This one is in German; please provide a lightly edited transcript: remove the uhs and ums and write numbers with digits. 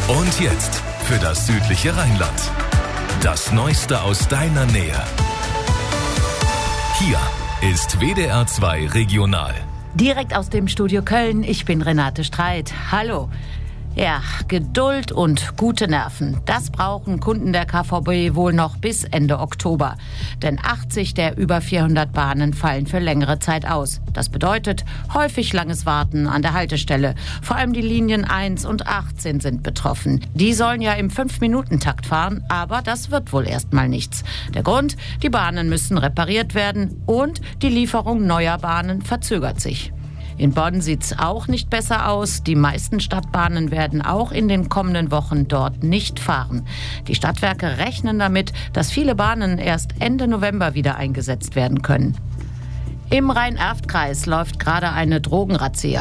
Und jetzt für das südliche Rheinland. Das Neueste aus deiner Nähe. Hier ist WDR 2 Regional. Direkt aus dem Studio Köln, ich bin Renate Streit. Hallo. Ja, Geduld und gute Nerven, das brauchen Kunden der KVB wohl noch bis Ende Oktober. Denn 80 der über 400 Bahnen fallen für längere Zeit aus. Das bedeutet häufig langes Warten an der Haltestelle. Vor allem die Linien 1 und 18 sind betroffen. Die sollen ja im 5-Minuten-Takt fahren, aber das wird wohl erstmal nichts. Der Grund, die Bahnen müssen repariert werden und die Lieferung neuer Bahnen verzögert sich. In Bonn sieht's auch nicht besser aus. Die meisten Stadtbahnen werden auch in den kommenden Wochen dort nicht fahren. Die Stadtwerke rechnen damit, dass viele Bahnen erst Ende November wieder eingesetzt werden können. Im Rhein-Erft-Kreis läuft gerade eine Drogenrazzia.